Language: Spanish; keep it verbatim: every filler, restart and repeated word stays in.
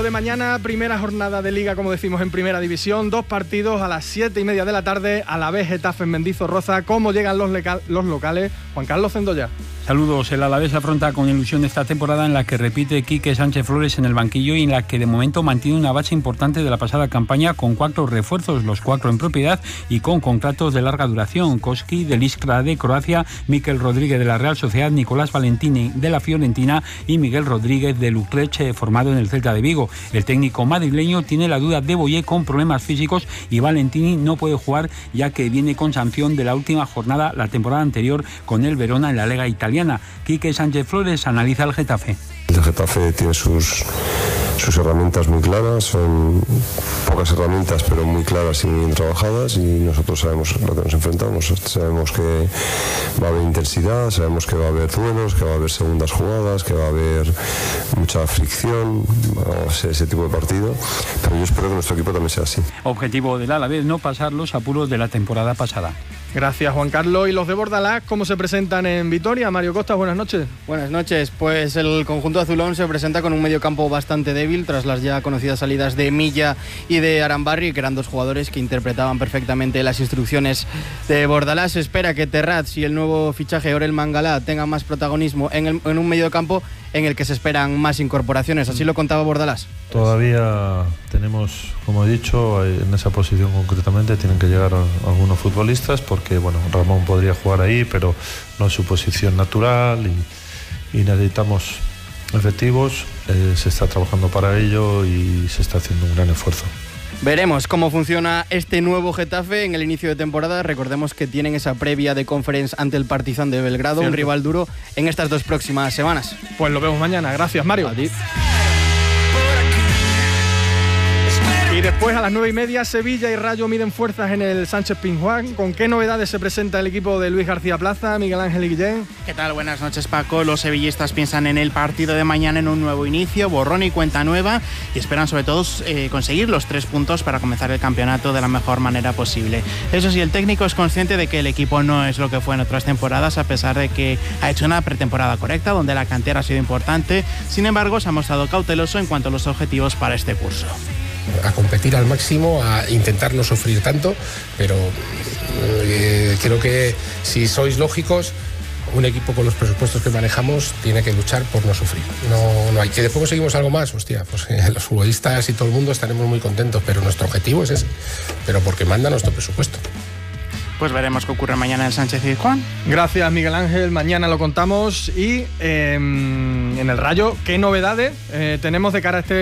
de mañana, primera jornada de Liga, como decimos, en Primera División. Dos partidos a las siete y media de la tarde, a la vez Getafe en Mendizorroza. ¿Cómo llegan los, leca- los locales? Juan Carlos Cendoya. Saludos. El Alavés afronta con ilusión esta temporada en la que repite Quique Sánchez Flores en el banquillo y en la que de momento mantiene una base importante de la pasada campaña con cuatro refuerzos, los cuatro en propiedad y con contratos de larga duración. Koski del Iskra de Croacia, Mikel Rodríguez de la Real Sociedad, Nicolás Valentini de la Fiorentina y Miguel Rodríguez de Utrecht, formado en el Celta de Vigo. El técnico madrileño tiene la duda de Boyé con problemas físicos y Valentini no puede jugar ya que viene con sanción de la última jornada la temporada anterior con el Verona en la Liga Italiana. Quique Sánchez Flores analiza el Getafe. El Getafe tiene sus, sus herramientas muy claras, son pocas herramientas pero muy claras y muy bien trabajadas, y nosotros sabemos lo que nos enfrentamos, sabemos que va a haber intensidad, sabemos que va a haber duelos, que va a haber segundas jugadas, que va a haber mucha fricción, va a ser ese tipo de partido, pero yo espero que nuestro equipo también sea así. Objetivo del Alavés, no pasar los apuros de la temporada pasada. Gracias, Juan Carlos. ¿Y los de Bordalás cómo se presentan en Vitoria? Mario Costa, buenas noches. Buenas noches. Pues el conjunto azulón se presenta con un mediocampo bastante débil tras las ya conocidas salidas de Milla y de Arambarri, que eran dos jugadores que interpretaban perfectamente las instrucciones de Bordalás. Se espera que Terrats y el nuevo fichaje Orel Mangala tengan más protagonismo en, el, en un mediocampo en el que se esperan más incorporaciones. Así lo contaba Bordalás. Todavía tenemos, como he dicho, en esa posición concretamente tienen que llegar algunos futbolistas, porque bueno, Ramón podría jugar ahí, pero no es su posición natural, y, y necesitamos efectivos. Eh, se está trabajando para ello y se está haciendo un gran esfuerzo. Veremos cómo funciona este nuevo Getafe en el inicio de temporada. Recordemos que tienen esa previa de Conference ante el Partizan de Belgrado, Cierto. Un rival duro en estas dos próximas semanas. Pues lo vemos mañana. Gracias, Mario. A ti. Y después a las nueve y media, Sevilla y Rayo miden fuerzas en el Sánchez Pizjuán. ¿Con qué novedades se presenta el equipo de Luis García Plaza, Miguel Ángel y Guillén? ¿Qué tal? Buenas noches, Paco. Los sevillistas piensan en el partido de mañana en un nuevo inicio, borrón y cuenta nueva, y esperan sobre todo eh, conseguir los tres puntos para comenzar el campeonato de la mejor manera posible. Eso sí, el técnico es consciente de que el equipo no es lo que fue en otras temporadas, a pesar de que ha hecho una pretemporada correcta, donde la cantera ha sido importante. Sin embargo, se ha mostrado cauteloso en cuanto a los objetivos para este curso. A competir al máximo, a intentar no sufrir tanto, pero eh, creo que si sois lógicos, un equipo con los presupuestos que manejamos tiene que luchar por no sufrir. No, no hay que después conseguimos algo más, hostia, pues eh, los futbolistas y todo el mundo estaremos muy contentos, pero nuestro objetivo es ese, pero porque manda nuestro presupuesto. Pues veremos qué ocurre mañana en el Sánchez Pizjuán. Gracias, Miguel Ángel. Mañana lo contamos. Y eh, en el Rayo, ¿qué novedades eh, tenemos de cara a este